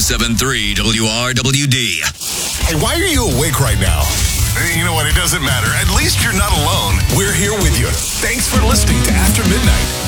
107.3 WRWD. Hey, why are you awake right now? You know what? It doesn't matter. At least you're not alone. We're here with you. Thanks for listening to After Midnight.